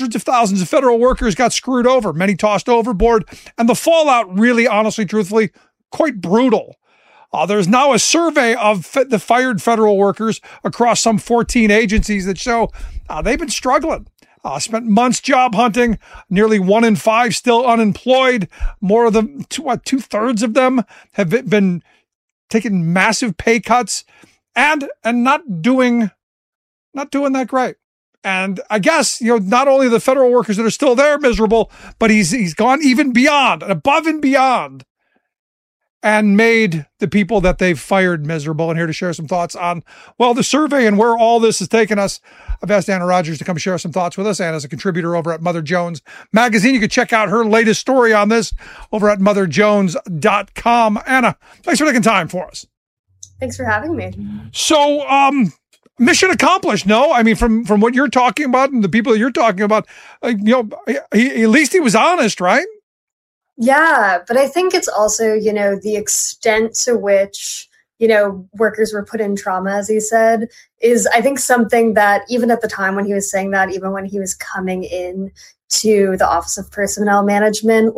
Hundreds of thousands of federal workers got screwed over, many tossed overboard, and the fallout really, honestly, truthfully, quite brutal. There's now a survey of the fired federal workers across some 14 agencies that show they've been struggling. Spent months job hunting, nearly 1 in 5 still unemployed. More of them, 2/3 of them have been taking massive pay cuts and not doing that great. And I guess, not only the federal workers that are still there miserable, but he's gone even beyond, above and beyond, and made the people that they've fired miserable. And here to share some thoughts on, the survey and where all this has taken us, I've asked Anna Rogers to come share some thoughts with us. Anna's a contributor over at Mother Jones Magazine. You can check out her latest story on this over at motherjones.com. Anna, thanks for taking time for us. Thanks for having me. So, mission accomplished, no? I mean, from what you're talking about and the people that you're talking about, at least he was honest, right? Yeah, but I think it's also, the extent to which, workers were put in trauma, as he said, is, I think, something that even at the time when he was saying that, even when he was coming in to the Office of Personnel Management,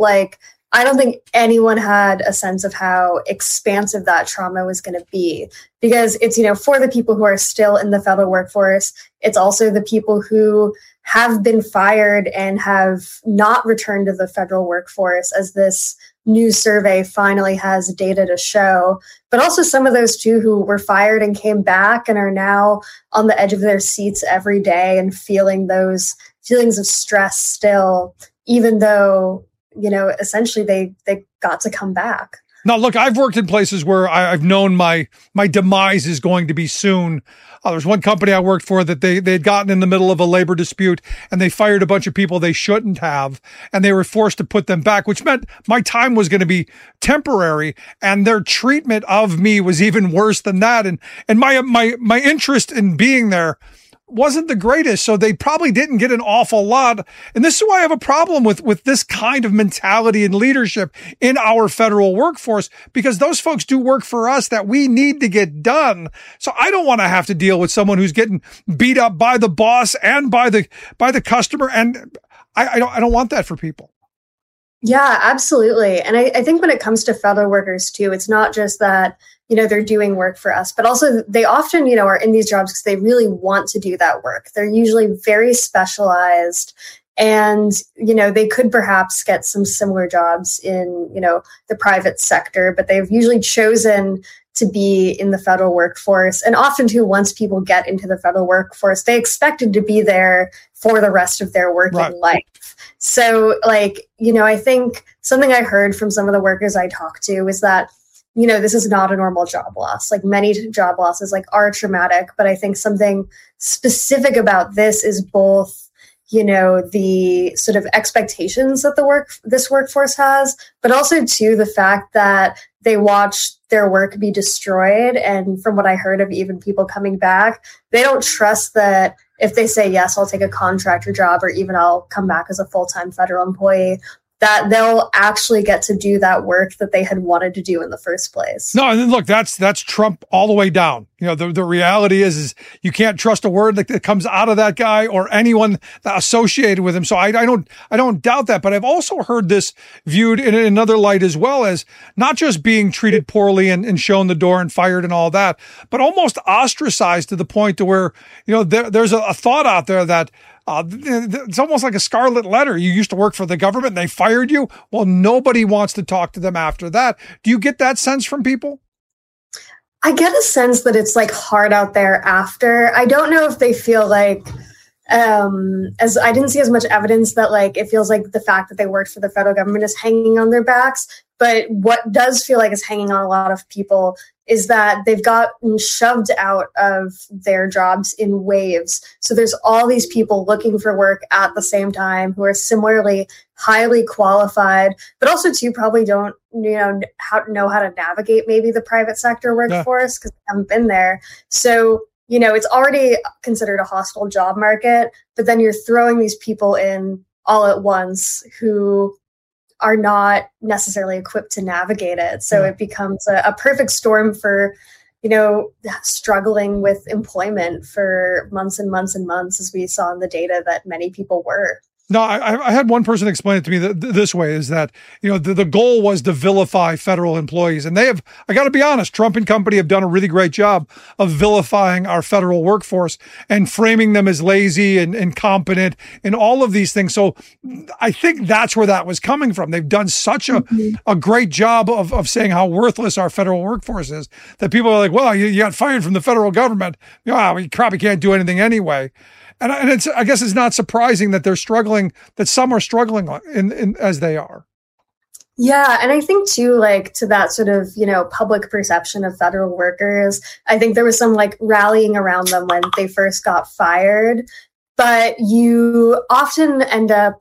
I don't think anyone had a sense of how expansive that trauma was going to be, because it's, for the people who are still in the federal workforce. It's also the people who have been fired and have not returned to the federal workforce, as this new survey finally has data to show, but also some of those too who were fired and came back and are now on the edge of their seats every day and feeling those feelings of stress still, even though, essentially they got to come back. Now, look, I've worked in places where I've known my demise is going to be soon. There's one company I worked for that they'd gotten in the middle of a labor dispute and they fired a bunch of people they shouldn't have, and they were forced to put them back, which meant my time was going to be temporary, and their treatment of me was even worse than that. And my interest in being there wasn't the greatest, so they probably didn't get an awful lot. And this is why I have a problem with this kind of mentality and leadership in our federal workforce, because those folks do work for us that we need to get done. So I don't want to have to deal with someone who's getting beat up by the boss and by the customer. And I don't want that for people. Yeah, absolutely. And I think when it comes to federal workers too, it's not just that, they're doing work for us, but also they often, are in these jobs because they really want to do that work. They're usually very specialized, and, they could perhaps get some similar jobs in, the private sector, but they've usually chosen to be in the federal workforce. And often too, once people get into the federal workforce, they expected to be there for the rest of their working life. So I think something I heard from some of the workers I talked to is that, this is not a normal job loss. Many job losses are traumatic, but I think something specific about this is both, the sort of expectations that this workforce has, but also too the fact that they watch their work be destroyed. And from what I heard of even people coming back, they don't trust that if they say, yes, I'll take a contractor job, or even I'll come back as a full-time federal employee, that they'll actually get to do that work that they had wanted to do in the first place. No, and then look, that's Trump all the way down. The reality is you can't trust a word that comes out of that guy or anyone associated with him. So I don't doubt that, but I've also heard this viewed in another light as well, as not just being treated poorly and shown the door and fired and all that, but almost ostracized to the point to where, there's a thought out there that it's almost like a scarlet letter. You used to work for the government and they fired you. Well, nobody wants to talk to them after that. Do you get that sense from people? I get a sense that it's hard out there after. I don't know if they feel as I didn't see as much evidence that it feels like the fact that they worked for the federal government is hanging on their backs. But what does feel like is hanging on a lot of people is that they've gotten shoved out of their jobs in waves. So there's all these people looking for work at the same time who are similarly highly qualified, but also too probably don't know how to navigate maybe the private sector workforce because they haven't been there. So it's already considered a hostile job market, but then you're throwing these people in all at once who are not necessarily equipped to navigate it. So it becomes a perfect storm for, struggling with employment for months and months and months, as we saw in the data that many people were. No, I had one person explain it to me this way, is that, the goal was to vilify federal employees. And I got to be honest, Trump and company have done a really great job of vilifying our federal workforce and framing them as lazy and incompetent and all of these things. So I think that's where that was coming from. They've done such a great job of saying how worthless our federal workforce is that people are like, well, you got fired from the federal government. You probably can't do anything anyway. And I guess it's not surprising that they're struggling, that some are struggling in as they are. Yeah. And I think too, like to that sort of, public perception of federal workers, I think there was some like rallying around them when they first got fired, but you often end up,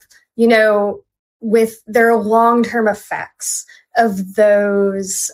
with their long-term effects of those,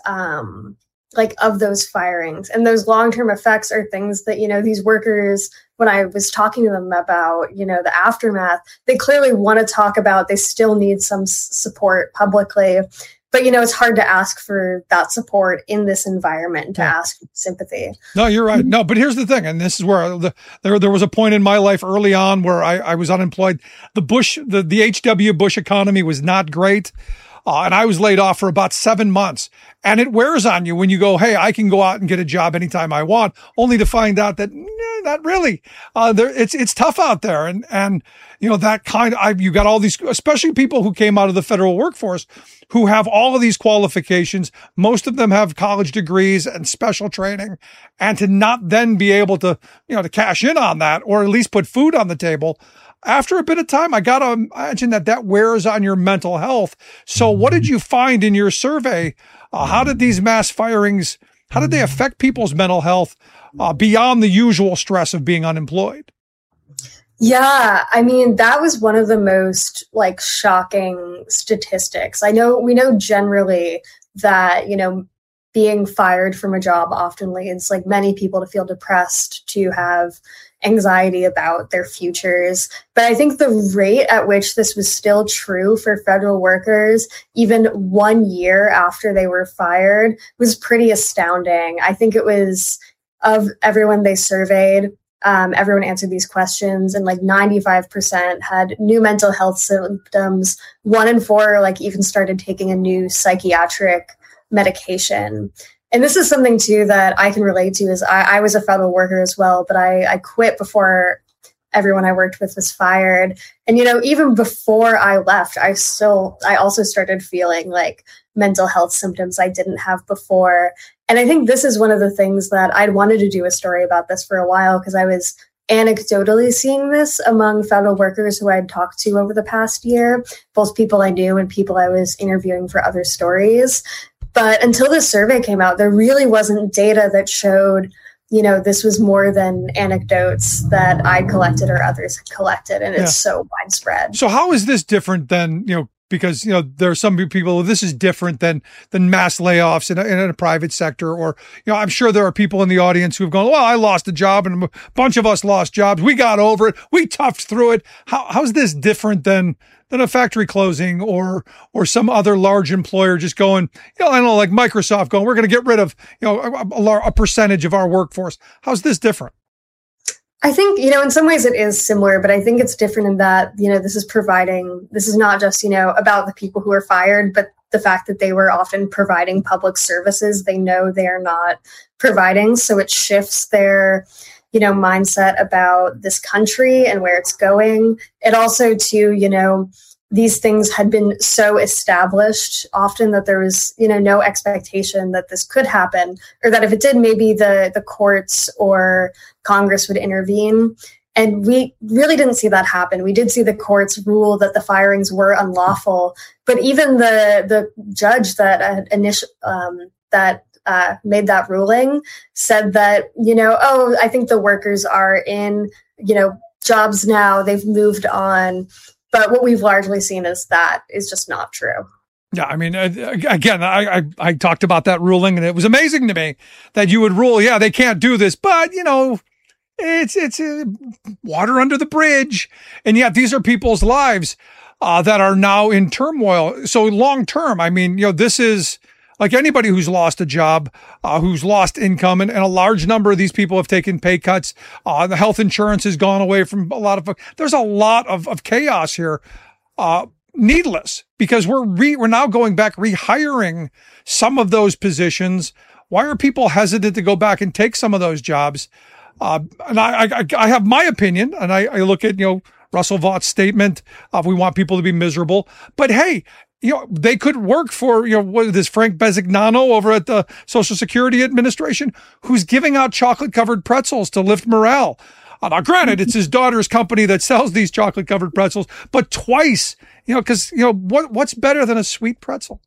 of those firings. And those long-term effects are things that, these workers, when I was talking to them about, the aftermath, they clearly want to talk about. They still need some support publicly. But, it's hard to ask for that support in this environment, to ask sympathy. No, you're right. No, but here's the thing. And this is where there was a point in my life early on where I was unemployed. The H.W. Bush economy was not great. And I was laid off for about 7 months. And it wears on you when you go, hey, I can go out and get a job anytime I want, only to find out that not really. It's tough out there. And that you got all these, especially people who came out of the federal workforce who have all of these qualifications. Most of them have college degrees and special training. And to not then be able to, to cash in on that, or at least put food on the table, after a bit of time, I got to imagine that wears on your mental health. So what did you find in your survey? How did these mass firings, how did they affect people's mental health beyond the usual stress of being unemployed? Yeah, I mean, that was one of the most shocking statistics. We know generally that, being fired from a job often leads many people to feel depressed, to have anxiety about their futures. But I think the rate at which this was still true for federal workers, even 1 year after they were fired, was pretty astounding. I think it was, of everyone they surveyed, everyone answered these questions, and 95% had new mental health symptoms. 1 in 4 even started taking a new psychiatric medication. And this is something too that I can relate to, is I was a federal worker as well, but I quit before everyone I worked with was fired. And, even before I left, I also started feeling mental health symptoms I didn't have before. And I think this is one of the things that I'd wanted to do a story about this for a while, because I was anecdotally seeing this among federal workers who I'd talked to over the past year, both people I knew and people I was interviewing for other stories. But until this survey came out, there really wasn't data that showed, this was more than anecdotes that I collected or others had collected. And it's so widespread. So how is this different than, because, there are some people, this is different than mass layoffs in a private sector, or, I'm sure there are people in the audience who've gone, well, I lost a job and a bunch of us lost jobs. We got over it. We toughed through it. How's this different than a factory closing or some other large employer just going, I don't know, like Microsoft going, we're going to get rid of, a percentage of our workforce. How's this different? I think, in some ways it is similar, but I think it's different in that, this is not just, about the people who are fired, but the fact that they were often providing public services they know they are not providing. So it shifts their, mindset about this country and where it's going. It also, too, these things had been so established often that there was, no expectation that this could happen, or that if it did, maybe the courts or Congress would intervene. And we really didn't see that happen. We did see the courts rule that the firings were unlawful, but even the judge that made that ruling said that, I think the workers are in, jobs now, they've moved on. But what we've largely seen is that is just not true. Yeah, I mean, again, I talked about that ruling, and it was amazing to me that you would rule, they can't do this, but, it's water under the bridge. And yet these are people's lives that are now in turmoil. So long term, I mean, this is like anybody who's lost a job, who's lost income, and a large number of these people have taken pay cuts. The health insurance has gone away from a lot of, there's a lot of chaos here. Needless, because we're now going back, rehiring some of those positions. Why are people hesitant to go back and take some of those jobs? And I have my opinion, and I look at, Russell Vaught's statement of we want people to be miserable. But hey, they could work for, this Frank Bisignano over at the Social Security Administration, who's giving out chocolate-covered pretzels to lift morale. Now, granted, it's his daughter's company that sells these chocolate-covered pretzels, but twice, because, what's better than a sweet pretzel?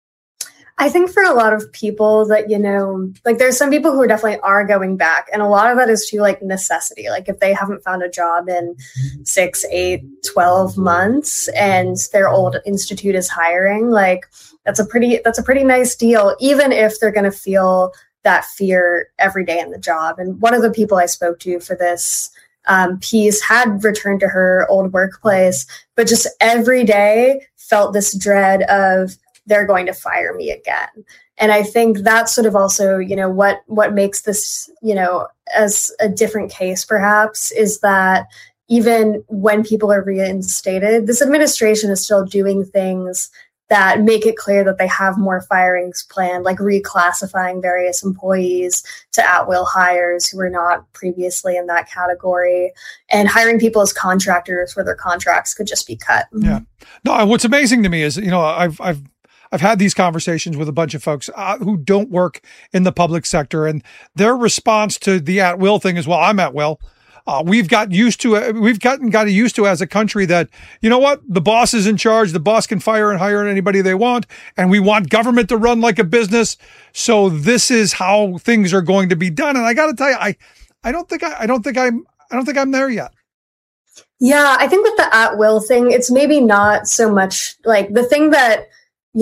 I think for a lot of people that, there's some people who definitely are going back. And a lot of that is to necessity. Like if they haven't found a job in 6, 8, 12 months and their old institute is hiring, that's a pretty nice deal, even if they're going to feel that fear every day in the job. And one of the people I spoke to for this piece had returned to her old workplace, but just every day felt this dread of they're going to fire me again. And I think that's sort of also, what makes this, as a different case perhaps, is that even when people are reinstated, this administration is still doing things that make it clear that they have more firings planned, like reclassifying various employees to at-will hires who were not previously in that category, and hiring people as contractors where their contracts could just be cut. Yeah. No, what's amazing to me is, I've had these conversations with a bunch of folks who don't work in the public sector, and their response to the at-will thing is, well, I'm at will. We've gotten used to as a country that, the boss is in charge. The boss can fire and hire anybody they want. And we want government to run like a business. So this is how things are going to be done. And I got to tell you, I don't think I'm there yet. Yeah. I think with the at-will thing, it's maybe not so much like the thing that,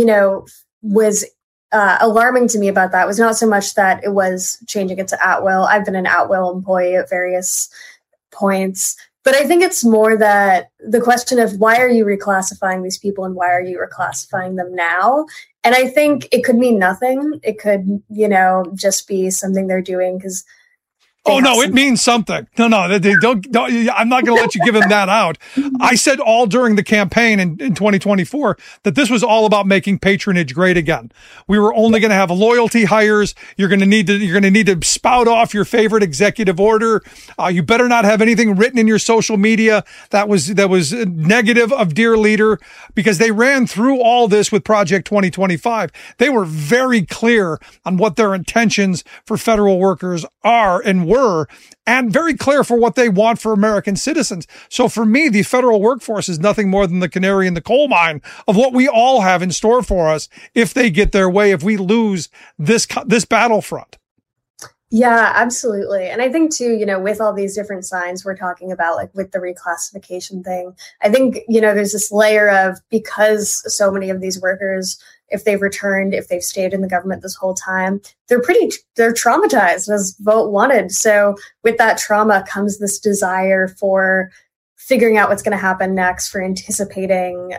was alarming to me about that was not so much that it was changing it to at-will. I've been an at-will employee at various points, but I think it's more that the question of why are you reclassifying these people and why are you reclassifying them now? And I think it could mean nothing. It could, just be something they're doing because Oh, no, it means something. No, they don't, I'm not going to let you give him that out. I said all during the campaign in 2024 that this was all about making patronage great again. We were only going to have loyalty hires. You're going to need to spout off your favorite executive order. You better not have anything written in your social media that was negative of dear leader, because they ran through all this with Project 2025. They were very clear on what their intentions for federal workers are and were, and very clear for what they want for American citizens. So for me, the federal workforce is nothing more than the canary in the coal mine of what we all have in store for us if they get their way, if we lose this battlefront. Yeah, absolutely. And I think too, with all these different signs we're talking about, like with the reclassification thing, I think, there's this layer of, because so many of these workers, if they've returned, if they've stayed in the government this whole time, they're traumatized as Vogt wanted. So with that trauma comes this desire for figuring out what's going to happen next, for anticipating,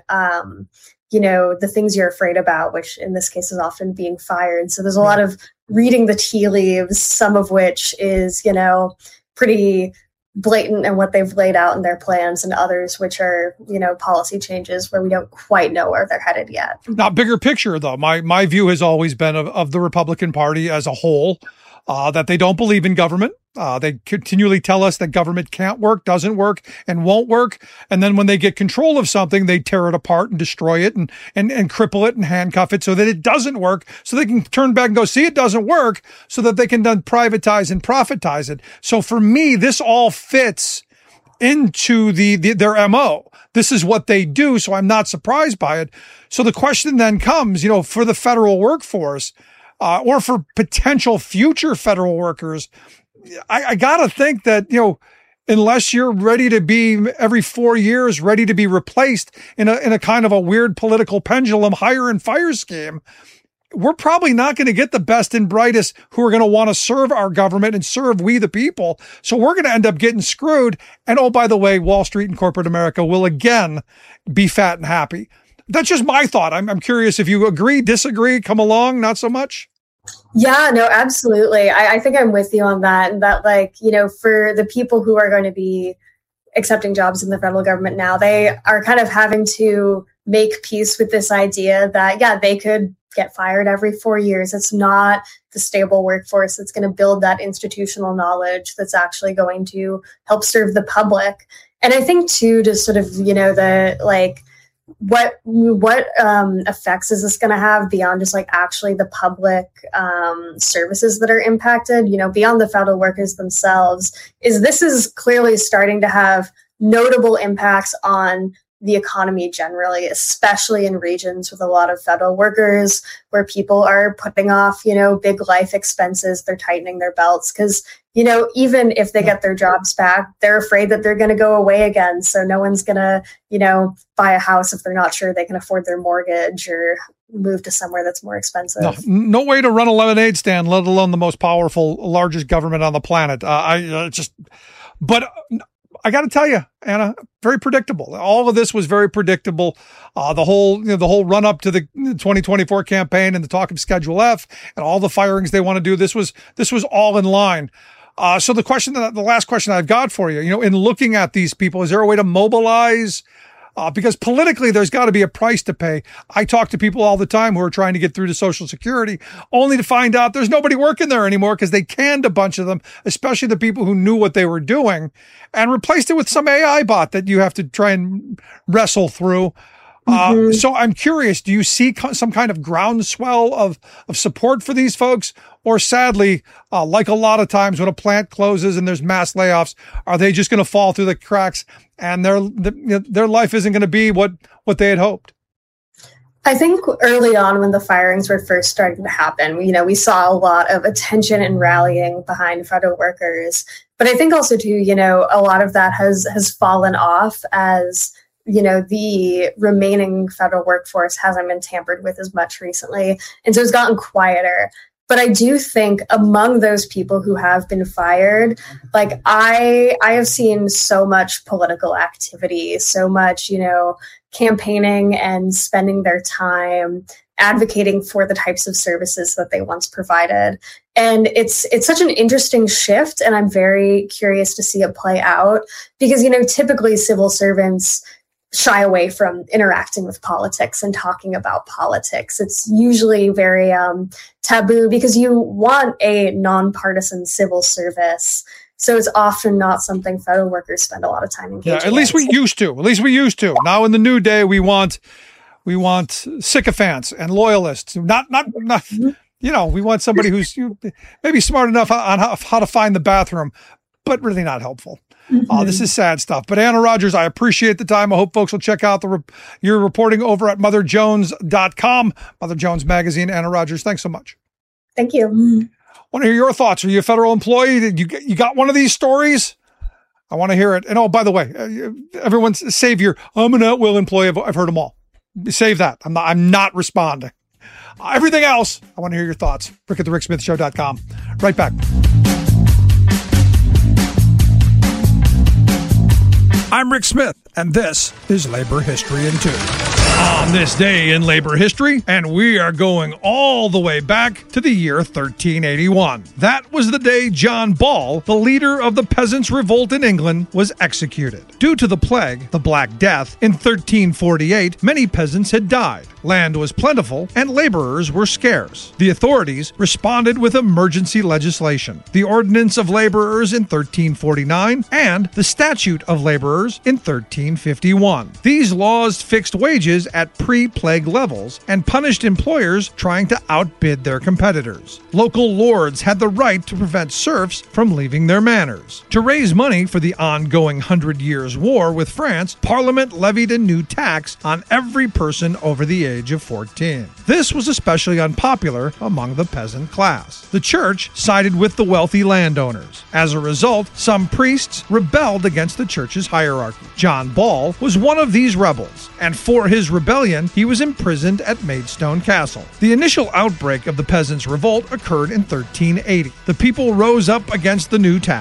the things you're afraid about, which in this case is often being fired. So there's a lot of reading the tea leaves, some of which is, pretty blatant in what they've laid out in their plans, and others which are, policy changes where we don't quite know where they're headed yet. Now, bigger picture, though, my view has always been of the Republican Party as a whole, that they don't believe in government. They continually tell us that government can't work, doesn't work, and won't work. And then when they get control of something, they tear it apart and destroy it and cripple it and handcuff it so that it doesn't work, so they can turn back and go, see, it doesn't work, so that they can then privatize and profitize it. So for me, this all fits into their MO. This is what they do, so I'm not surprised by it. So the question then comes, for the federal workforce, or for potential future federal workers, I gotta think that, unless you're ready to be every 4 years, ready to be replaced in a kind of a weird political pendulum hire and fire scheme, we're probably not going to get the best and brightest who are going to want to serve our government and serve we the people. So we're going to end up getting screwed. And oh, by the way, Wall Street and corporate America will again be fat and happy. That's just my thought. I'm curious if you agree, disagree, come along, not so much. Yeah, no, absolutely. I think I'm with you on that. And that, like, for the people who are going to be accepting jobs in the federal government now, they are kind of having to make peace with this idea that, yeah, they could get fired every 4 years. It's not the stable workforce that's going to build that institutional knowledge that's actually going to help serve the public. And I think, too, just sort of, what effects is this going to have beyond just like actually the public services that are impacted, beyond the federal workers themselves, this is clearly starting to have notable impacts on the economy generally, especially in regions with a lot of federal workers where people are putting off, big life expenses. They're tightening their belts because, even if they get their jobs back, they're afraid that they're going to go away again. So no one's going to, buy a house if they're not sure they can afford their mortgage or move to somewhere that's more expensive. No way to run a lemonade stand, let alone the most powerful, largest government on the planet. But I got to tell you, Anna, very predictable. All of this was very predictable. The whole run up to the 2024 campaign and the talk of Schedule F and all the firings they want to do. This was all in line. So the last question I've got for you, in looking at these people, is there a way to mobilize? Because politically, there's got to be a price to pay. I talk to people all the time who are trying to get through to Social Security, only to find out there's nobody working there anymore because they canned a bunch of them, especially the people who knew what they were doing, and replaced it with some AI bot that you have to try and wrestle through. So I'm curious, do you see some kind of groundswell of support for these folks? Or sadly, like a lot of times when a plant closes and there's mass layoffs, are they just going to fall through the cracks and their life isn't going to be what they had hoped? I think early on when the firings were first starting to happen, we saw a lot of attention and rallying behind federal workers. But I think also too, a lot of that has fallen off as the remaining federal workforce hasn't been tampered with as much recently. And so it's gotten quieter. But I do think among those people who have been fired, like I have seen so much political activity, so much, campaigning and spending their time advocating for the types of services that they once provided. And it's such an interesting shift. And I'm very curious to see it play out because, typically civil servants shy away from interacting with politics and talking about politics. It's usually very taboo because you want a nonpartisan civil service. So it's often not something federal workers spend a lot of time engaging in. At least we used to. Now in the new day, we want sycophants and loyalists. Not we want somebody who's maybe smart enough on how to find the bathroom, but really not helpful. This is sad stuff. But Anna Rogers, I appreciate the time. I hope folks will check out your reporting over at motherjones.com, Mother Jones Magazine. Anna Rogers, thanks so much. Thank you. I want to hear your thoughts. Are you a federal employee? You got one of these stories? I want to hear it. And by the way, everyone save I'm an at-will employee. I've heard them all. Save that. I'm not responding. Everything else, I want to hear your thoughts. Rick at thericksmithshow.com. Right back. I'm Rick Smith, and this is Labor History in 2. On this day in labor history, and we are going all the way back to the year 1381. That was the day John Ball, the leader of the Peasants' Revolt in England, was executed. Due to the plague, the Black Death, in 1348, many peasants had died. Land was plentiful, and laborers were scarce. The authorities responded with emergency legislation, the Ordinance of Laborers in 1349, and the Statute of Laborers in 1351. These laws fixed wages at pre-plague levels and punished employers trying to outbid their competitors. Local lords had the right to prevent serfs from leaving their manors. To raise money for the ongoing 100 Years' War with France, Parliament levied a new tax on every person over the age of 14. This was especially unpopular among the peasant class. The church sided with the wealthy landowners. As a result, some priests rebelled against the church's hierarchy. John Ball was one of these rebels, and for his rebellion, he was imprisoned at Maidstone Castle. The initial outbreak of the Peasants' Revolt occurred in 1380. The people rose up against the new tax.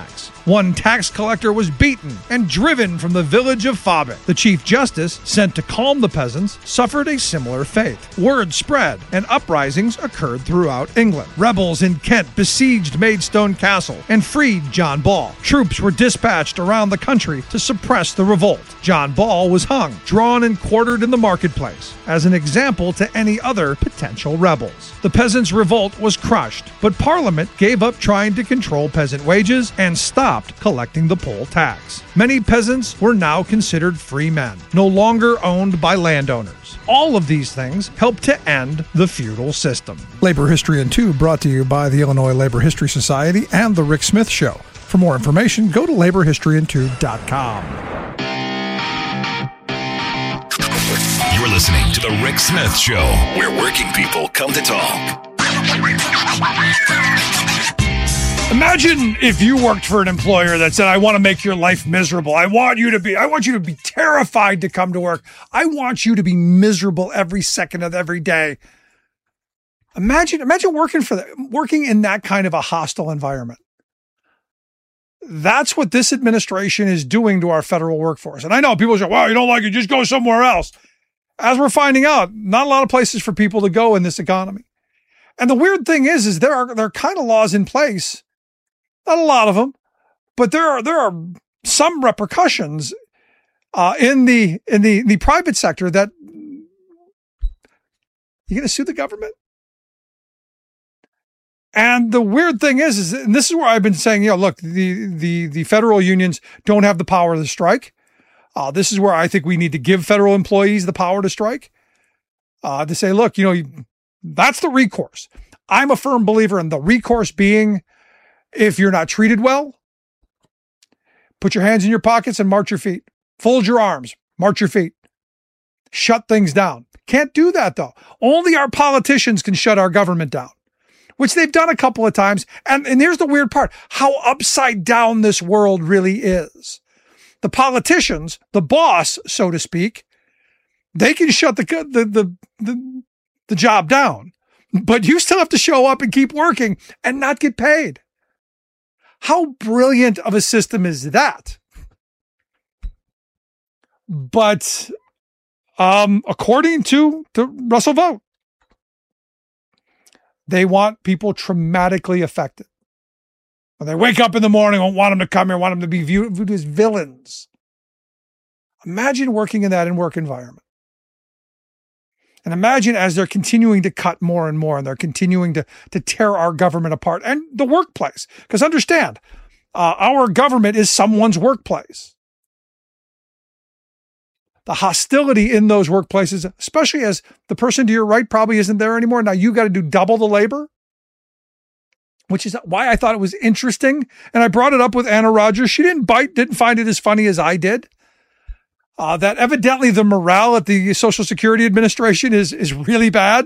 One tax collector was beaten and driven from the village of Fabe. The chief justice, sent to calm the peasants, suffered a similar fate. Word spread, and uprisings occurred throughout England. Rebels in Kent besieged Maidstone Castle and freed John Ball. Troops were dispatched around the country to suppress the revolt. John Ball was hung, drawn and quartered in the marketplace, as an example to any other potential rebels. The peasants' revolt was crushed, but Parliament gave up trying to control peasant wages and stopped collecting the poll tax. Many peasants were now considered free men, no longer owned by landowners. All of these things helped to end the feudal system. Labor History in 2 brought to you by the Illinois Labor History Society and The Rick Smith Show. For more information, go to laborhistoryin2.com. You're listening to The Rick Smith Show, where working people come to talk. Imagine if you worked for an employer that said, I want to make your life miserable. I want you to be terrified to come to work. I want you to be miserable every second of every day. Imagine working in that kind of a hostile environment. That's what this administration is doing to our federal workforce. And I know people say, well, you don't like it, just go somewhere else. As we're finding out, not a lot of places for people to go in this economy. And the weird thing is there are kind of laws in place. Not a lot of them, but there are some repercussions in the private sector that you're going to sue the government. And the weird thing is, and this is where I've been saying, look, the federal unions don't have the power to strike. This is where I think we need to give federal employees the power to strike. To say, look, that's the recourse. I'm a firm believer in the recourse being, if you're not treated well, put your hands in your pockets and march your feet. Fold your arms, march your feet. Shut things down. Can't do that, though. Only our politicians can shut our government down, which they've done a couple of times. And here's the weird part, how upside down this world really is. The politicians, the boss, so to speak, they can shut the job down, but you still have to show up and keep working and not get paid. How brilliant of a system is that? But according to Russell Vought, they want people traumatically affected. When they wake up in the morning, don't want them to come here, want them to be viewed as villains. Imagine working in that work environment. And imagine as they're continuing to cut more and more, and they're continuing to tear our government apart and the workplace. Because understand, our government is someone's workplace. The hostility in those workplaces, especially as the person to your right probably isn't there anymore. Now you got to do double the labor, which is why I thought it was interesting. And I brought it up with Anna Rogers. She didn't find it as funny as I did. That evidently the morale at the Social Security Administration is really bad.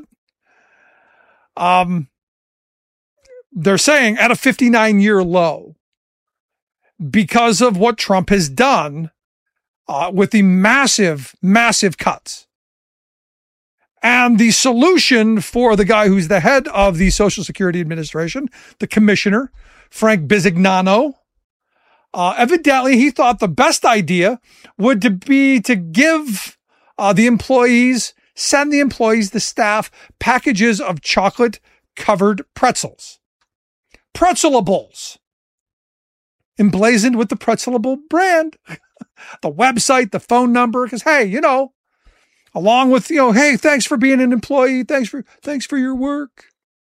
They're saying at a 59-year low because of what Trump has done with the massive, massive cuts. And the solution for the guy who's the head of the Social Security Administration, the commissioner, Frank Bisignano, evidently he thought the best idea would be to give the employees, the staff, packages of chocolate-covered pretzels. Pretzelables. Emblazoned with the Pretzelable brand. The website, the phone number, because, hey, along with, hey, thanks for being an employee. Thanks for your work.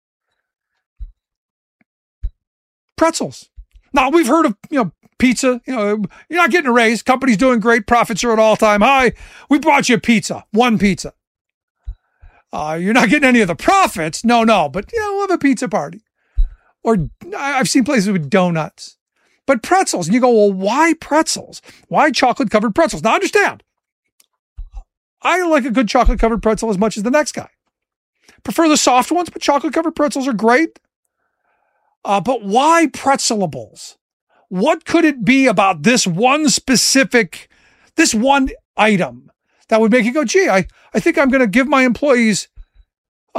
Pretzels. Now, we've heard of, pizza. You're not getting a raise. Company's doing great. Profits are at all-time high. We brought you a pizza. One pizza. You're not getting any of the profits. No. But, we'll have a pizza party. Or I've seen places with donuts. But pretzels. And you go, well, why pretzels? Why chocolate-covered pretzels? Now, understand. I like a good chocolate-covered pretzel as much as the next guy. Prefer the soft ones, but chocolate-covered pretzels are great. But why pretzelables? What could it be about this one item that would make you go, gee, I think I'm going to give my employees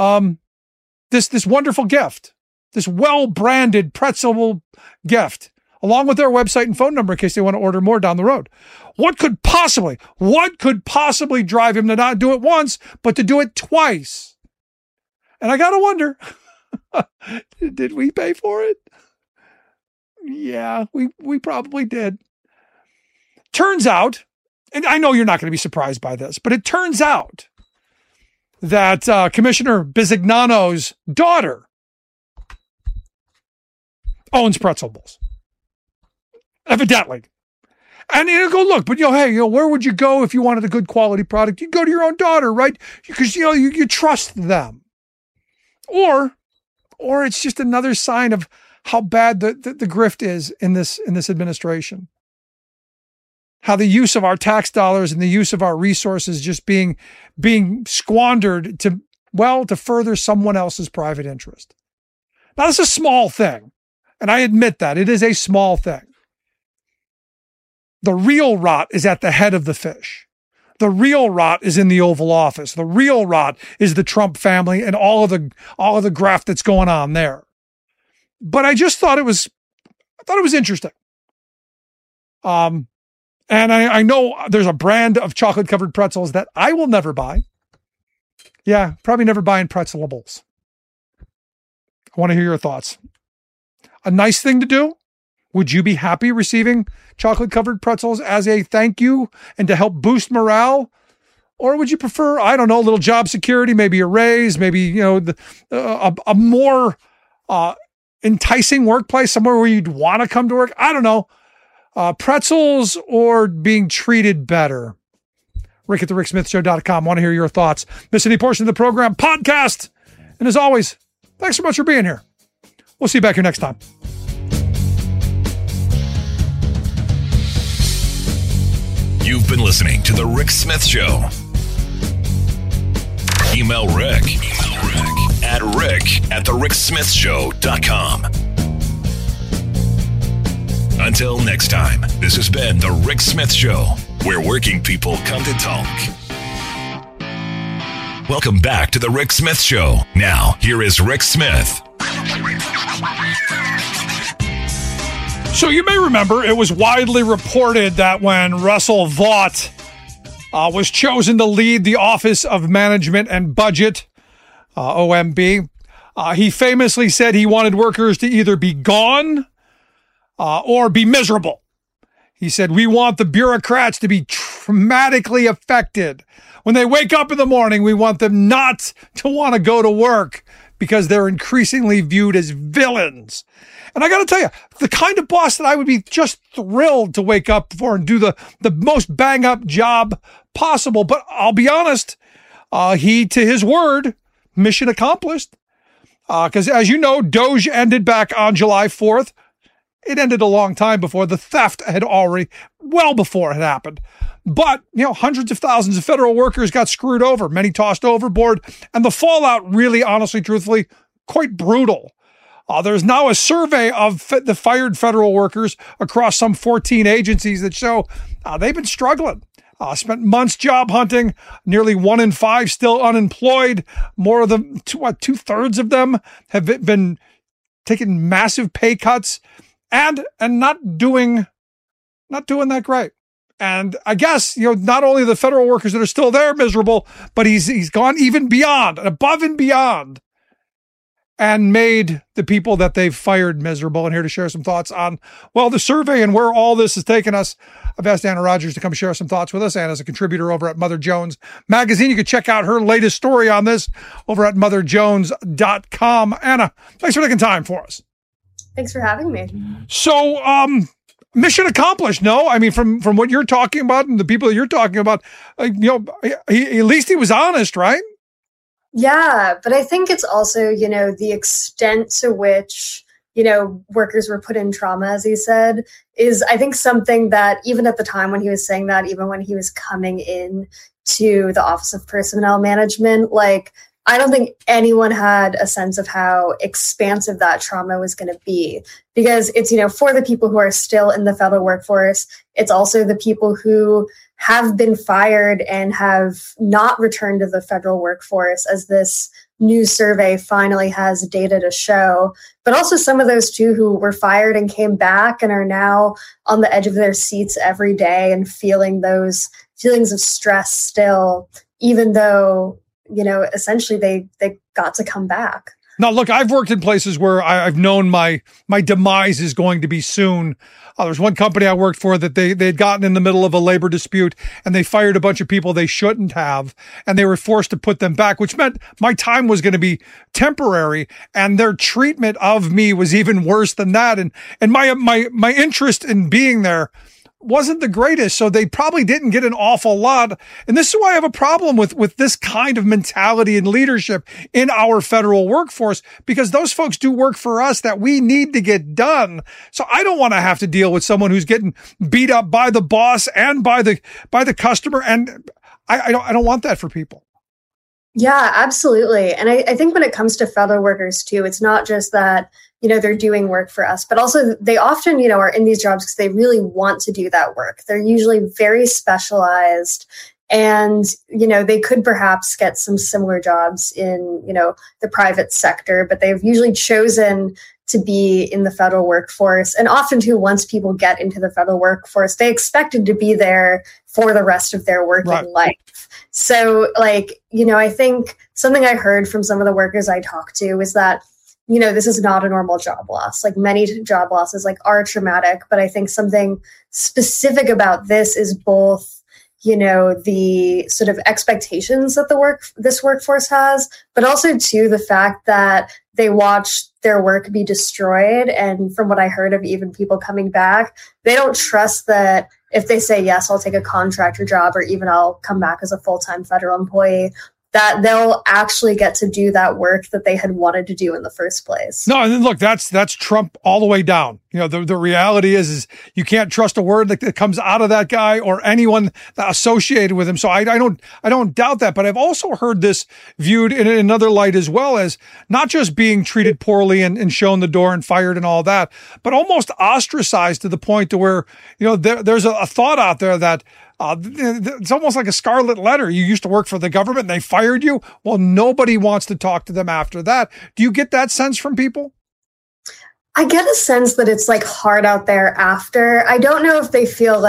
this wonderful gift, this well-branded pretzelable gift. along with their website and phone number in case they want to order more down the road. What could possibly drive him to not do it once, but to do it twice? And I got to wonder, did we pay for it? Yeah, we probably did. Turns out, and I know you're not going to be surprised by this, but it turns out that Commissioner Bisignano's daughter owns Pretzel Bowls. Evidently. And you go, look, but hey, where would you go if you wanted a good quality product? You'd go to your own daughter, right? Because you trust them. Or it's just another sign of how bad the grift is in this administration. How the use of our tax dollars and the use of our resources just being squandered to further someone else's private interest. Now, it's a small thing, and I admit that. It is a small thing. The real rot is at the head of the fish. The real rot is in the Oval Office. The real rot is the Trump family and all of the graft that's going on there. But I just thought it was interesting. And I know there's a brand of chocolate covered pretzels that I will never buy. Yeah, probably never buying Pretzelables. I want to hear your thoughts. A nice thing to do. Would you be happy receiving chocolate covered pretzels as a thank you and to help boost morale? Or would you prefer, I don't know, a little job security, maybe a raise, maybe, a more enticing workplace, somewhere where you'd want to come to work? I don't know. Pretzels or being treated better? Rick at thericksmithshow.com. Want to hear your thoughts. Miss any portion of the program, podcast. And as always, thanks so much for being here. We'll see you back here next time. You've been listening to The Rick Smith Show. Email Rick at rick@thericksmithshow.com. Until next time, this has been The Rick Smith Show, where working people come to talk. Welcome back to The Rick Smith Show. Now, here is Rick Smith. So you may remember it was widely reported that when Russell Vought was chosen to lead the Office of Management and Budget, OMB, he famously said he wanted workers to either be gone or be miserable. He said, we want the bureaucrats to be traumatically affected. When they wake up in the morning, we want them not to want to go to work because they're increasingly viewed as villains. And I got to tell you, the kind of boss that I would be just thrilled to wake up for and do the most bang up job possible. But I'll be honest, he, to his word, mission accomplished. Because as you know, Doge ended back on July 4th. It ended a long time before. The theft had already, well before it happened. But, hundreds of thousands of federal workers got screwed over, many tossed overboard. And the fallout really, honestly, truthfully, quite brutal. There's now a survey of the fired federal workers across some 14 agencies that show they've been struggling. Spent months job hunting, nearly 1 in 5 still unemployed. More of them, 2/3 of them have been taking massive pay cuts and not doing that great. And I guess, not only the federal workers that are still there miserable, but he's gone even beyond, above and beyond, and made the people that they've fired miserable. And here to share some thoughts on, the survey and where all this has taken us, I've asked Anna Rogers to come share some thoughts with us. Anna's a contributor over at Mother Jones Magazine. You can check out her latest story on this over at motherjones.com. Anna, thanks for taking time for us. Thanks for having me. So, mission accomplished, no? I mean, from what you're talking about and the people that you're talking about, at least he was honest, right? Yeah, but I think it's also, the extent to which, workers were put in trauma, as he said, is, I think, something that even at the time when he was saying that, even when he was coming in to the Office of Personnel Management, I don't think anyone had a sense of how expansive that trauma was going to be, because it's, for the people who are still in the federal workforce. It's also the people who have been fired and have not returned to the federal workforce as this new survey finally has data to show. But also some of those too who were fired and came back and are now on the edge of their seats every day and feeling those feelings of stress still, even though, essentially they got to come back. Now, look, I've worked in places where I've known my demise is going to be soon. There's one company I worked for that they had gotten in the middle of a labor dispute and they fired a bunch of people they shouldn't have, and they were forced to put them back, which meant my time was going to be temporary, and their treatment of me was even worse than that. And my interest in being there wasn't the greatest, so they probably didn't get an awful lot. And this is why I have a problem with this kind of mentality and leadership in our federal workforce, because those folks do work for us that we need to get done. So I don't want to have to deal with someone who's getting beat up by the boss and by the customer. And I don't want that for people. Yeah, absolutely. And I think when it comes to federal workers too, it's not just that, they're doing work for us, but also they often, are in these jobs because they really want to do that work. They're usually very specialized, and, they could perhaps get some similar jobs in, the private sector, but they've usually chosen to be in the federal workforce. And often too, once people get into the federal workforce, they expected to be there for the rest of their working life. So I think something I heard from some of the workers I talked to is that, this is not a normal job loss. Like many job losses are traumatic, but I think something specific about this is both, the sort of expectations that this workforce has, but also too the fact that they watch their work be destroyed. And from what I heard of even people coming back, they don't trust that if they say, yes, I'll take a contractor job, or even I'll come back as a full-time federal employee, that they'll actually get to do that work that they had wanted to do in the first place. No, and then look, that's Trump all the way down. The reality is you can't trust a word that comes out of that guy or anyone associated with him. So I don't doubt that, but I've also heard this viewed in another light as well, as not just being treated poorly and shown the door and fired and all that, but almost ostracized to the point to where, there's a thought out there that it's almost like a scarlet letter. You used to work for the government and they fired you. Well, nobody wants to talk to them after that. Do you get that sense from people? I get a sense that it's hard out there after. I don't know if they feel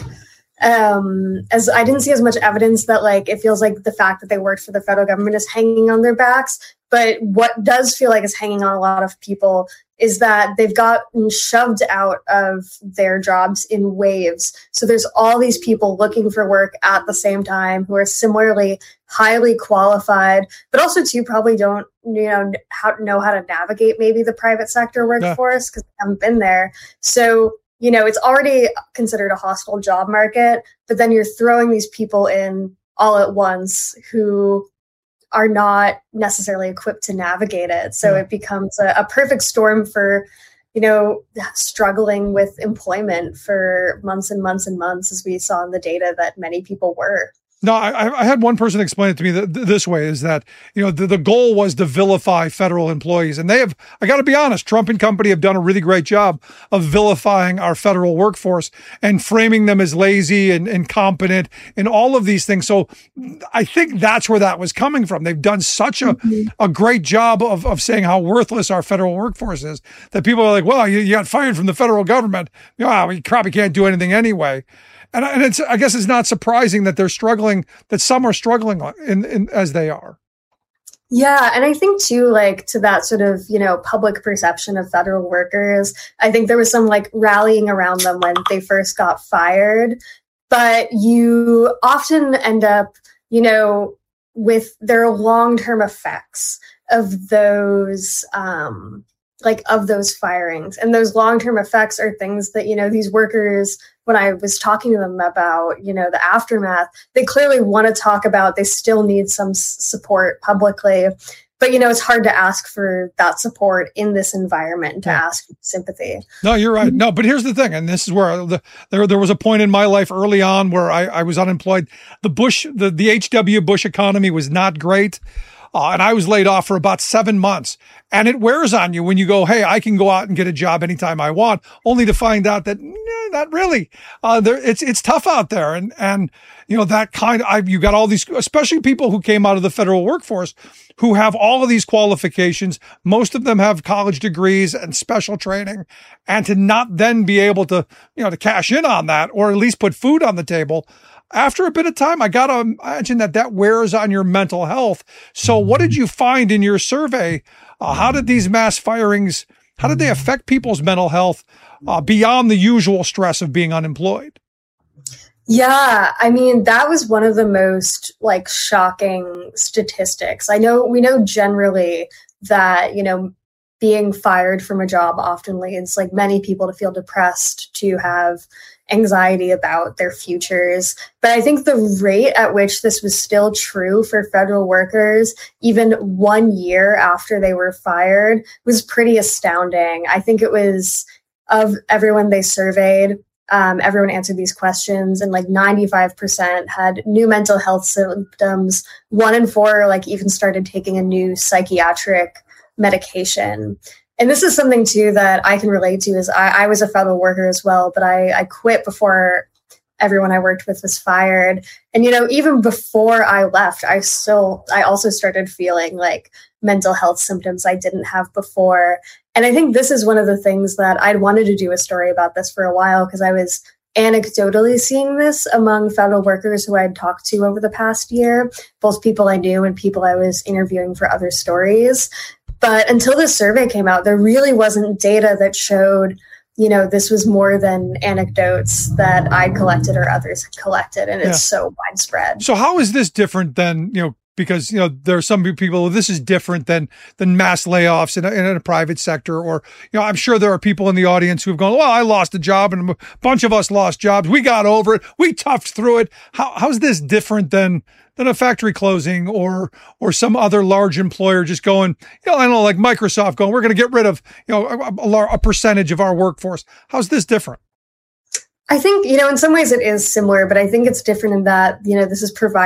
as I didn't see as much evidence that it feels like the fact that they worked for the federal government is hanging on their backs. But what does feel like is hanging on a lot of people is that they've gotten shoved out of their jobs in waves. So there's all these people looking for work at the same time who are similarly highly qualified, but also too probably don't know how to navigate maybe the private sector workforce because they haven't been there. So it's already considered a hostile job market, but then you're throwing these people in all at once who are not necessarily equipped to navigate it. So it becomes a perfect storm for, struggling with employment for months and months and months, as we saw in the data that many people were. No, I had one person explain it to me this way, is that, the goal was to vilify federal employees. And I got to be honest, Trump and company have done a really great job of vilifying our federal workforce and framing them as lazy and incompetent and all of these things. So I think that's where that was coming from. They've done such a great job of saying how worthless our federal workforce is that people are like, well, you got fired from the federal government. You probably can't do anything anyway. And I guess it's not surprising that they're struggling, that some are struggling in as they are. Yeah. And I think too, to that sort of, public perception of federal workers, I think there was some rallying around them when they first got fired, but you often end up, with their long-term effects of those, of those firings. And those long-term effects are things that, these workers, when I was talking to them about, the aftermath, they clearly want to talk about. They still need some support publicly. But, it's hard to ask for that support in this environment, to ask for sympathy. No, you're right. No, but here's the thing. And this is where there was a point in my life early on where I was unemployed. The H.W. Bush economy was not great. And I was laid off for about 7 months. And it wears on you when you go, hey, I can go out and get a job anytime I want, only to find out that not really. It's tough out there. And that you got all these, especially people who came out of the federal workforce who have all of these qualifications. Most of them have college degrees and special training. And to not then be able to, to cash in on that, or at least put food on the table, after a bit of time, I got to imagine that wears on your mental health. So what did you find in your survey? How did these mass firings, how did they affect people's mental health beyond the usual stress of being unemployed? Yeah, I mean, that was one of the most shocking statistics. We know generally that, being fired from a job often leads many people to feel depressed, to have anxiety about their futures. But I think the rate at which this was still true for federal workers, even 1 year after they were fired, was pretty astounding. I think it was, of everyone they surveyed, everyone answered these questions, and 95% had new mental health symptoms. 1 in 4 even started taking a new psychiatric medication. And this is something too that I can relate to, is I was a federal worker as well, but I quit before everyone I worked with was fired. And, even before I left, I also started feeling mental health symptoms I didn't have before. And I think this is one of the things that I'd wanted to do a story about this for a while, because I was anecdotally seeing this among federal workers who I'd talked to over the past year, both people I knew and people I was interviewing for other stories. But until this survey came out, there really wasn't data that showed, this was more than anecdotes that I collected or others had collected. And it's so widespread. So how is this different than, because, there are some people, this is different than mass layoffs in a private sector, or, I'm sure there are people in the audience who've gone, well, I lost a job and a bunch of us lost jobs. We got over it. We toughed through it. How's this different than a factory closing or some other large employer just going, I don't know, like Microsoft going, we're going to get rid of, a percentage of our workforce. How's this different? I think, in some ways it is similar, but I think it's different in that, this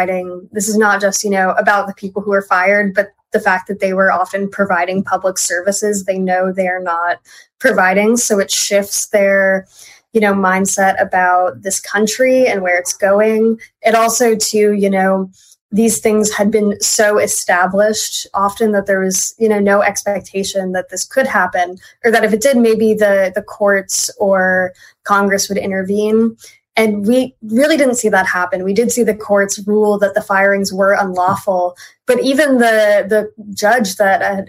is not just, about the people who are fired, but the fact that they were often providing public services they know they are not providing. So it shifts their, mindset about this country and where it's going. It also, too, these things had been so established often that there was, no expectation that this could happen, or that if it did, maybe the courts or Congress would intervene. And we really didn't see that happen. We did see the courts rule that the firings were unlawful, but even the judge that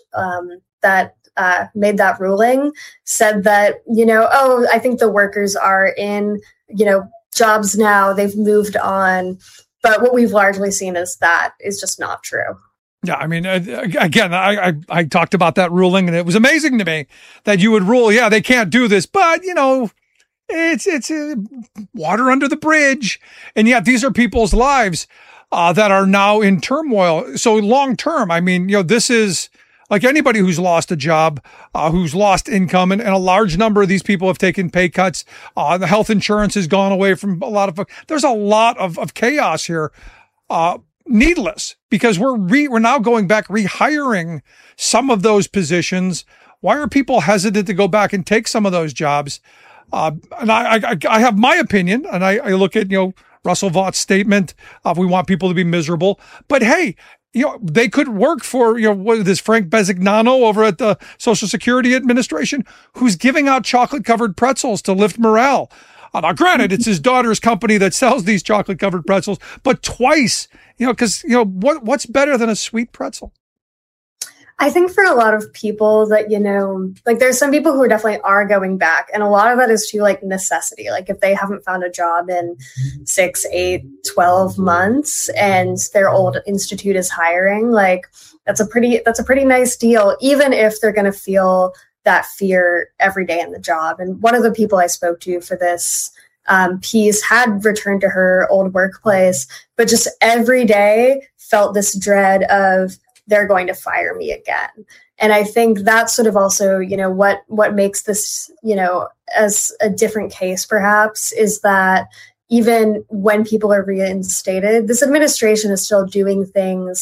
made that ruling said that, I think the workers are in, jobs now, they've moved on. But what we've largely seen is that is just not true. Yeah, I mean, again, I talked about that ruling, and it was amazing to me that you would rule, they can't do this, but, it's water under the bridge. And yet these are people's lives that are now in turmoil. So long term, I mean, this is like anybody who's lost a job, who's lost income, and a large number of these people have taken pay cuts. The health insurance has gone away from a lot of, there's a lot of chaos here. Needless, because we're now going back, rehiring some of those positions. Why are people hesitant to go back and take some of those jobs? And I have my opinion, and I look at, Russell Vaught's statement of we want people to be miserable, but hey, they could work for, what is Frank Bisignano over at the Social Security Administration, who's giving out chocolate covered pretzels to lift morale. Now, granted, it's his daughter's company that sells these chocolate covered pretzels, but twice, because, what's better than a sweet pretzel? I think for a lot of people that, there's some people who definitely are going back. And a lot of that is to necessity. If they haven't found a job in 6, 8, 12 months and their old institute is hiring, that's a pretty nice deal, even if they're going to feel that fear every day in the job. And one of the people I spoke to for this piece had returned to her old workplace, but just every day felt this dread of, they're going to fire me again. And I think that's sort of also, what makes this, as a different case, perhaps, is that even when people are reinstated, this administration is still doing things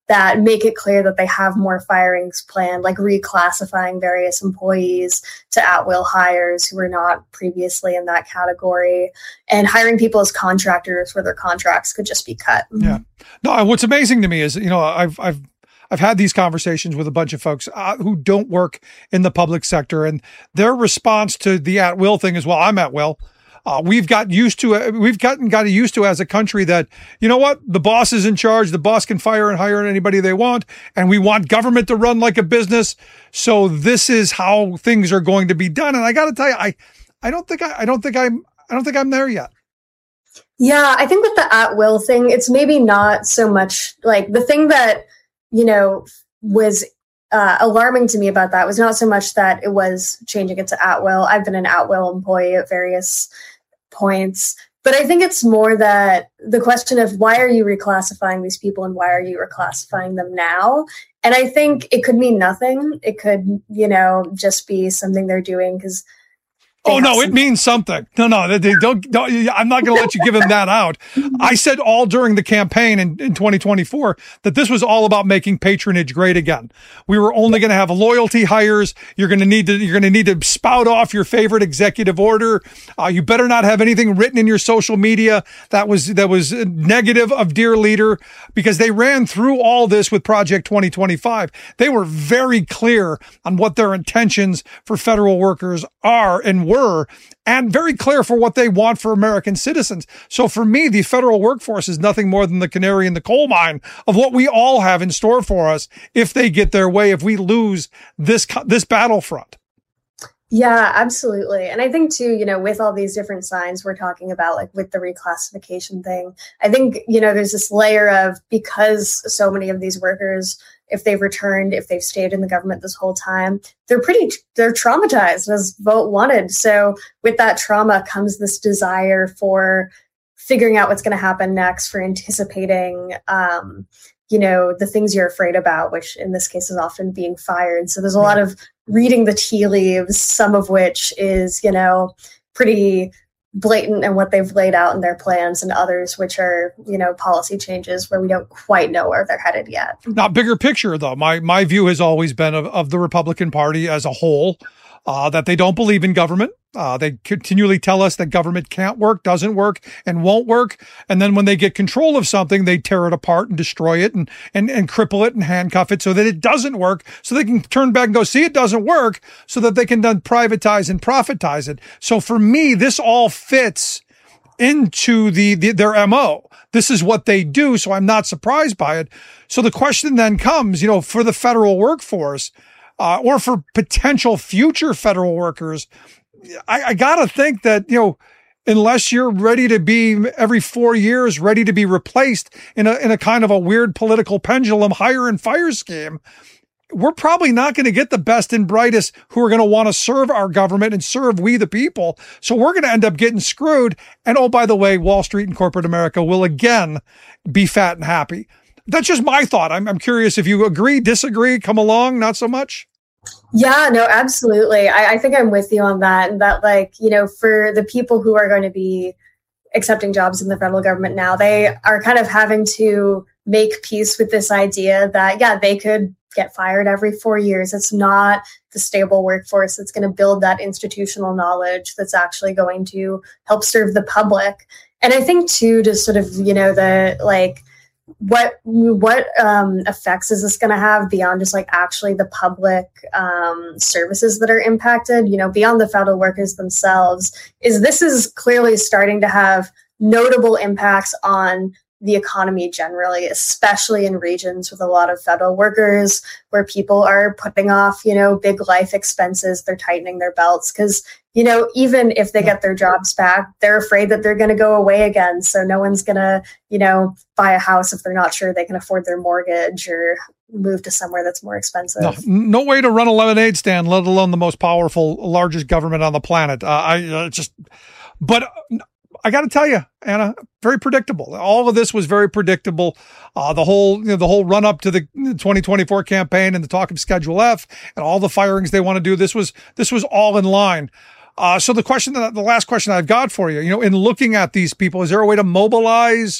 that make it clear that they have more firings planned, like reclassifying various employees to at-will hires who were not previously in that category, and hiring people as contractors where their contracts could just be cut. Yeah. No, what's amazing to me is, I've had these conversations with a bunch of folks who don't work in the public sector, and their response to the at-will thing is, well, I'm at will. We've gotten used to as a country that, you know what, the boss is in charge. The boss can fire and hire anybody they want, and we want government to run like a business. So this is how things are going to be done. And I got to tell you, I don't think I'm there yet. Yeah, I think with the at-will thing, it's maybe not so much like the thing that, was alarming to me about that was not so much that it was changing it to at-will. I've been an at-will employee at various points, but I think it's more that the question of why are you reclassifying these people and why are you reclassifying them now? And I think it could mean nothing. It could, just be something they're doing because it means something. No, they don't. I'm not going to let you give him that out. I said all during the campaign in 2024 that this was all about making patronage great again. We were only going to have loyalty hires. You're going to need to spout off your favorite executive order. You better not have anything written in your social media that was negative of dear leader, because they ran through all this with Project 2025. They were very clear on what their intentions for federal workers are and were, and very clear for what they want for American citizens. So for me, the federal workforce is nothing more than the canary in the coal mine of what we all have in store for us if they get their way, if we lose this battlefront. Yeah, absolutely. And I think too, with all these different signs we're talking about, like with the reclassification thing, I think, there's this layer of, because so many of these workers, if they've returned, if they've stayed in the government this whole time, they're traumatized, as Vogt wanted. So with that trauma comes this desire for figuring out what's going to happen next, for anticipating, the things you're afraid about, which in this case is often being fired. So there's a lot of reading the tea leaves, some of which is, pretty blatant in what they've laid out in their plans, and others which are, policy changes where we don't quite know where they're headed yet. Now, bigger picture, though, my view has always been of the Republican Party as a whole, that they don't believe in government. They continually tell us that government can't work, doesn't work, and won't work. And then when they get control of something, they tear it apart and destroy it and cripple it and handcuff it so that it doesn't work, so they can turn back and go, see, it doesn't work, so that they can then privatize and profitize it. So for me, this all fits into their MO. This is what they do, so I'm not surprised by it. So the question then comes, for the federal workforce, or for potential future federal workers, I got to think that, unless you're ready to be every 4 years, ready to be replaced in a kind of a weird political pendulum hire and fire scheme, we're probably not going to get the best and brightest who are going to want to serve our government and serve we the people. So we're going to end up getting screwed. And oh, by the way, Wall Street and corporate America will again be fat and happy. That's just my thought. I'm curious if you agree, disagree, come along, not so much. Yeah, no, absolutely. I think I'm with you on that. And that, for the people who are going to be accepting jobs in the federal government now, they are kind of having to make peace with this idea that, they could get fired every 4 years. It's not the stable workforce that's going to build that institutional knowledge that's actually going to help serve the public. And I think too, just sort of, what effects is this going to have beyond just actually the public services that are impacted, beyond the federal workers themselves, this is clearly starting to have notable impacts on the economy generally, especially in regions with a lot of federal workers where people are putting off, big life expenses. They're tightening their belts because, even if they get their jobs back, they're afraid that they're going to go away again. So no one's going to, buy a house if they're not sure they can afford their mortgage or move to somewhere that's more expensive. No way to run a lemonade stand, let alone the most powerful, largest government on the planet. But I got to tell you, Anna, very predictable. All of this was very predictable. The whole run up to the 2024 campaign and the talk of Schedule F and all the firings they want to do. This was all in line. So the last question I've got for you, in looking at these people, is there a way to mobilize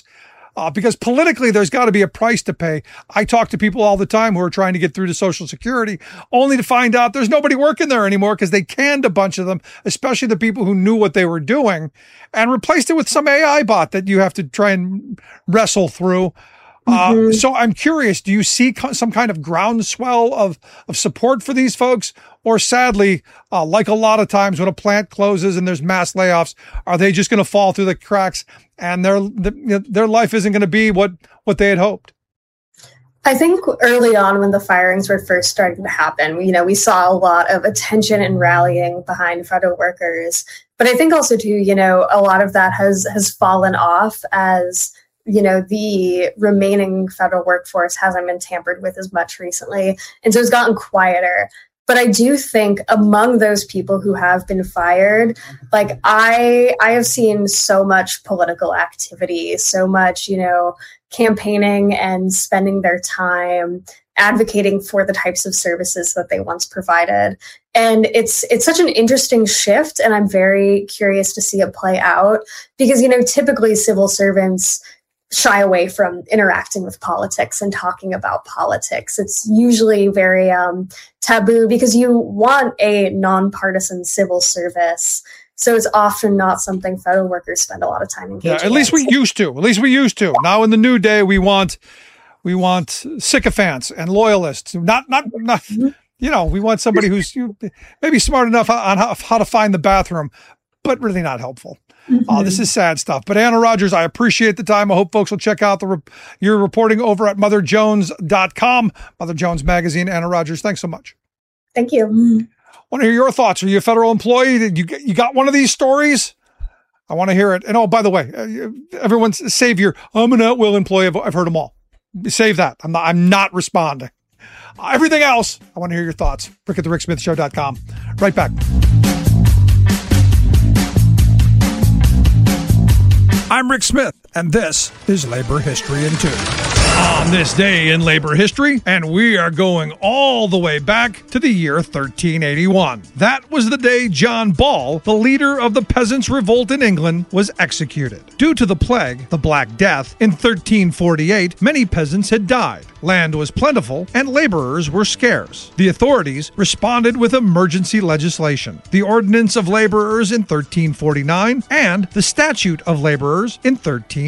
because politically there's got to be a price to pay. I talk to people all the time who are trying to get through to Social Security only to find out there's nobody working there anymore because they canned a bunch of them, especially the people who knew what they were doing, and replaced it with some AI bot that you have to try and wrestle through. So I'm curious, do you see some kind of groundswell of support for these folks? Or sadly, like a lot of times when a plant closes and there's mass layoffs, are they just going to fall through the cracks and their life isn't going to be what they had hoped? I think early on when the firings were first starting to happen, we saw a lot of attention and rallying behind federal workers. But I think also too, a lot of that has fallen off as the remaining federal workforce hasn't been tampered with as much recently. And so it's gotten quieter. But I do think among those people who have been fired, like I have seen so much political activity, so much, campaigning and spending their time advocating for the types of services that they once provided. And it's such an interesting shift. And I'm very curious to see it play out because, typically civil servants shy away from interacting with politics and talking about politics. It's usually very taboo because you want a nonpartisan civil service. So it's often not something federal workers spend a lot of time engaging. Yeah, at least we used to. Now in the new day, we want sycophants and loyalists. Not we want somebody who's maybe smart enough on how to find the bathroom, but really not helpful. This is sad stuff. But Anna Rogers, I appreciate the time. I hope folks will check out your reporting over at motherjones.com, Mother Jones Magazine. Anna Rogers, thanks so much. Thank you. I want to hear your thoughts. Are you a federal employee? You got one of these stories? I want to hear it. And oh, by the way, everyone's save your, I'm an at-will employee. I've heard them all. Save that. I'm not responding. Everything else, I want to hear your thoughts. Rick at thericksmithshow.com. Right back. I'm Rick Smith, and this is Labor History in 2. On this day in labor history, and we are going all the way back to the year 1381. That was the day John Ball, the leader of the Peasants' Revolt in England, was executed. Due to the plague, the Black Death, in 1348, many peasants had died. Land was plentiful, and laborers were scarce. The authorities responded with emergency legislation, the Ordinance of Laborers in 1349, and the Statute of Laborers in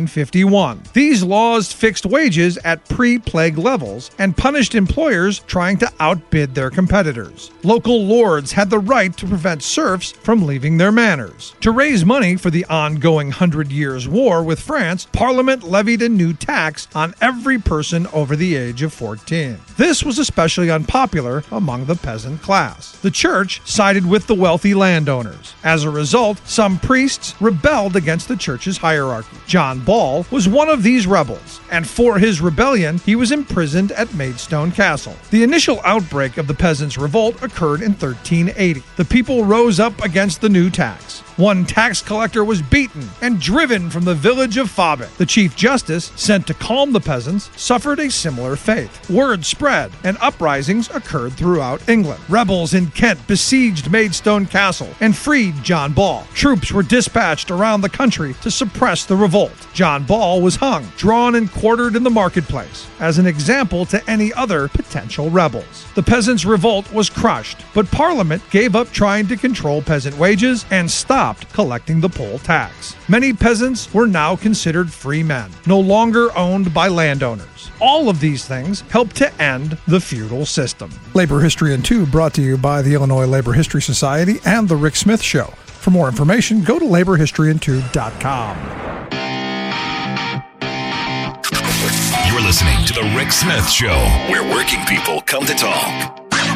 1351. These laws fixed wages at pre-plague levels and punished employers trying to outbid their competitors. Local lords had the right to prevent serfs from leaving their manors. To raise money for the ongoing 100 Years' War with France, Parliament levied a new tax on every person over the age of 14. This was especially unpopular among the peasant class. The church sided with the wealthy landowners. As a result, some priests rebelled against the church's hierarchy. John Ball was one of these rebels, and for his rebellion, he was imprisoned at Maidstone Castle. The initial outbreak of the Peasants' Revolt occurred in 1380. The people rose up against the new tax. One tax collector was beaten and driven from the village of Fabit. The Chief Justice, sent to calm the peasants, suffered a similar fate. Word spread, and uprisings occurred throughout England. Rebels in Kent besieged Maidstone Castle and freed John Ball. Troops were dispatched around the country to suppress the revolt. John Ball was hung, drawn and quartered in the marketplace, as an example to any other potential rebels. The Peasants' Revolt was crushed, but Parliament gave up trying to control peasant wages and stopped collecting the poll tax. Many peasants were now considered free men, no longer owned by landowners. All of these things helped to end the feudal system. Labor History in 2 brought to you by the Illinois Labor History Society and The Rick Smith Show. For more information, go to laborhistoryin2.com. You're listening to The Rick Smith Show, where working people come to talk.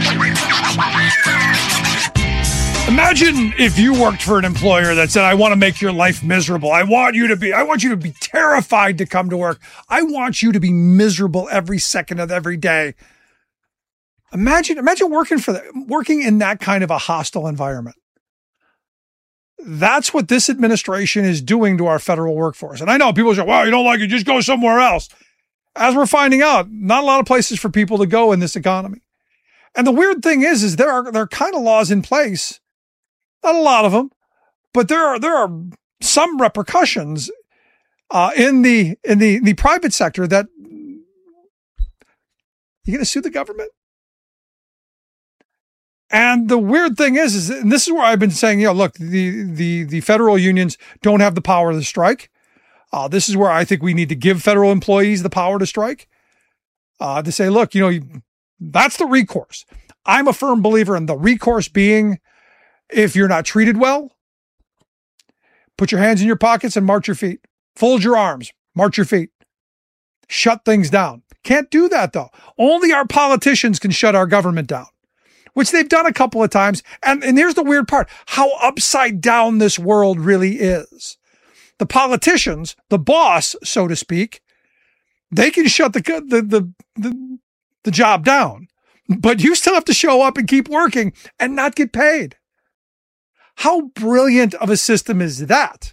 Imagine if you worked for an employer that said, I want to make your life miserable. I want you to be terrified to come to work. I want you to be miserable every second of every day. Imagine working in that kind of a hostile environment. That's what this administration is doing to our federal workforce. And I know people say, well, you don't like it, just go somewhere else. As we're finding out, not a lot of places for people to go in this economy. And the weird thing is there are kind of laws in place. Not a lot of them, but there are some repercussions in the private sector that you're going to sue the government. And the weird thing is, and this is where I've been saying, look, the federal unions don't have the power to strike. This is where I think we need to give federal employees the power to strike. To say, look, that's the recourse. I'm a firm believer in the recourse being, if you're not treated well, put your hands in your pockets and march your feet. Fold your arms, march your feet. Shut things down. Can't do that, though. Only our politicians can shut our government down, which they've done a couple of times. And here's the weird part, how upside down this world really is. The politicians, the boss, so to speak, they can shut the job down, but you still have to show up and keep working and not get paid. How brilliant of a system is that?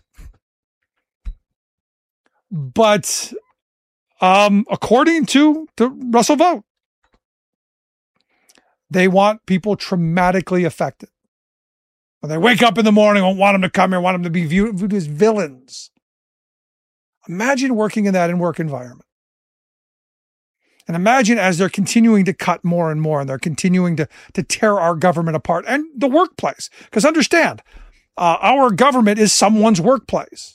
But according to Russell Vought, they want people traumatically affected. When they wake up in the morning, don't want them to come here, want them to be viewed as villains. Imagine working in that work environment. And imagine as they're continuing to cut more and more, and they're continuing to tear our government apart and the workplace. Because understand, our government is someone's workplace.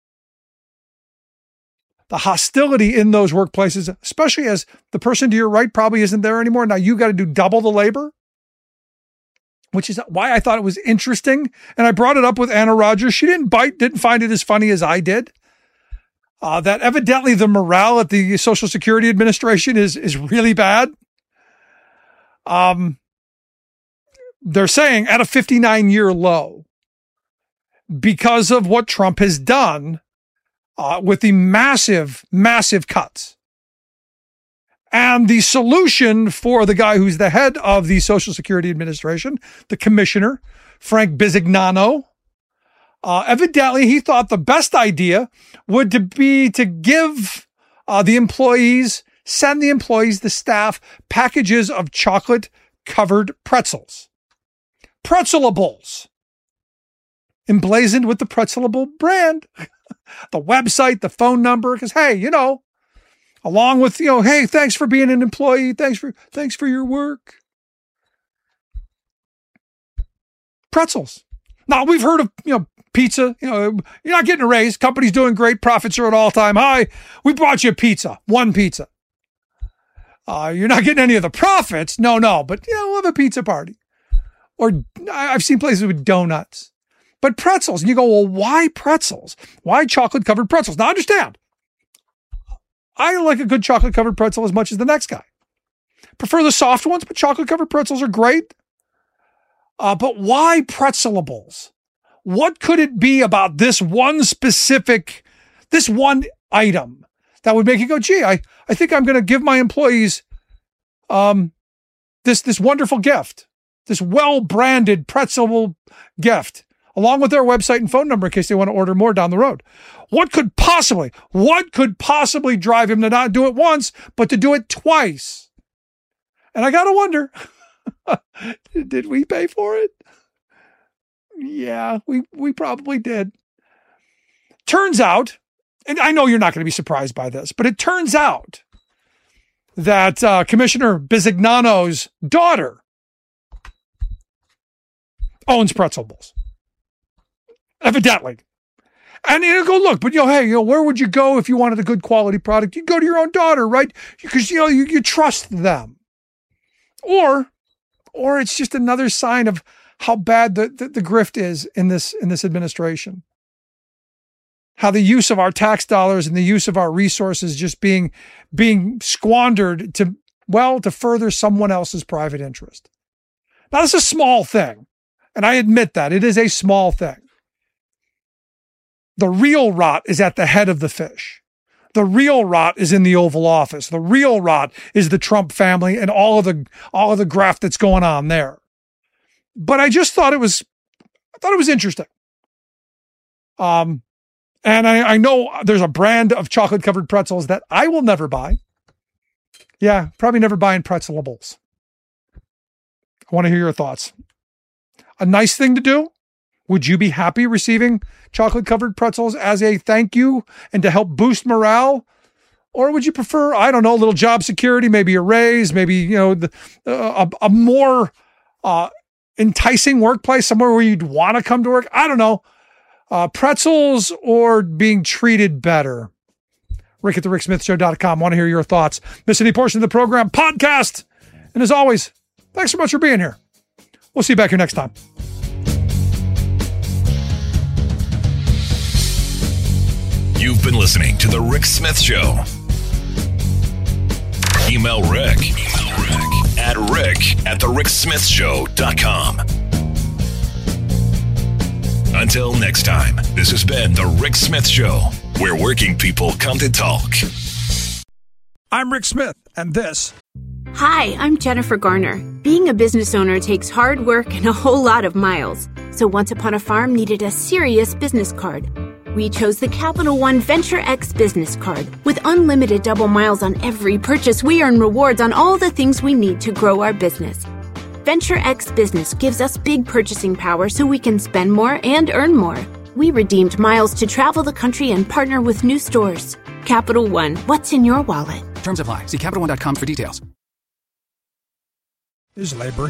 The hostility in those workplaces, especially as the person to your right probably isn't there anymore. Now you got to do double the labor, which is why I thought it was interesting. And I brought it up with Anna Rogers. She didn't find it as funny as I did. That evidently the morale at the Social Security Administration is really bad. They're saying at a 59-year low because of what Trump has done with the massive, massive cuts. And the solution for the guy who's the head of the Social Security Administration, the commissioner, Frank Bisignano, evidently he thought the best idea would be to give the employees, send the employees, the staff, packages of chocolate-covered pretzels. Pretzelables. Emblazoned with the Pretzelable brand. The website, the phone number, because, hey, along with, hey, thanks for being an employee. Thanks for your work. Pretzels. Now, we've heard of, pizza. You're not getting a raise. Company's doing great. Profits are at all-time high. We brought you a pizza. One pizza. You're not getting any of the profits. No. But, we'll have a pizza party. Or I've seen places with donuts. But pretzels. And you go, well, why pretzels? Why chocolate-covered pretzels? Now, understand. I like a good chocolate-covered pretzel as much as the next guy. Prefer the soft ones, but chocolate-covered pretzels are great. But why pretzelables? What could it be about this one item that would make you go, gee, I think I'm going to give my employees this wonderful gift, this well-branded pretzelable gift, along with their website and phone number in case they want to order more down the road. What could possibly drive him to not do it once, but to do it twice? And I got to wonder, did we pay for it? Yeah, we probably did. Turns out, and I know you're not going to be surprised by this, but it turns out that Commissioner Bisignano's daughter owns Pretzelables. Evidently. And you go, look, but hey, where would you go if you wanted a good quality product? You'd go to your own daughter, right? Because you trust them. Or it's just another sign of how bad the grift is in this administration. How the use of our tax dollars and the use of our resources just being squandered to further someone else's private interest. Now, it's a small thing, and I admit that it is a small thing. The real rot is at the head of the fish. The real rot is in the Oval Office. The real rot is the Trump family and all of the graft that's going on there. But I just thought it was interesting. And I know there's a brand of chocolate-covered pretzels that I will never buy. Yeah, probably never buying Pretzelables. I want to hear your thoughts. A nice thing to do, Would you be happy receiving chocolate-covered pretzels as a thank you and to help boost morale? Or would you prefer, I don't know, a little job security, maybe a raise, maybe, a more enticing workplace, somewhere where you'd want to come to work? I don't know. Pretzels or being treated better? Rick at thericksmithshow.com. Want to hear your thoughts. Miss any portion of the program? Podcast. And as always, thanks so much for being here. We'll see you back here next time. You've been listening to The Rick Smith Show. Email Rick at rick@thericksmithshow.com. Until next time, this has been The Rick Smith Show, where working people come to talk. I'm Rick Smith, and this. Hi, I'm Jennifer Garner. Being a business owner takes hard work and a whole lot of miles. So Once Upon a Farm needed a serious business card. We chose the Capital One Venture X business card. With unlimited double miles on every purchase, we earn rewards on all the things we need to grow our business. Venture X Business gives us big purchasing power so we can spend more and earn more. We redeemed miles to travel the country and partner with new stores. Capital One, what's in your wallet? Terms apply. See CapitalOne.com for details. Is labor